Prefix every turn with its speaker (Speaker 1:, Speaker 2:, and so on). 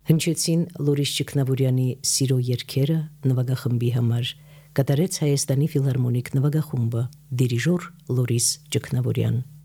Speaker 1: Հնչեցին Լորիս Ճգնավորյանի «Սիրո երգերը» նվագախմբի համար, կատարեց Հայաստանի ֆիլհարմոնիկ նվագախումբը, դիրիժոր Լորիս Ճգնավորյան։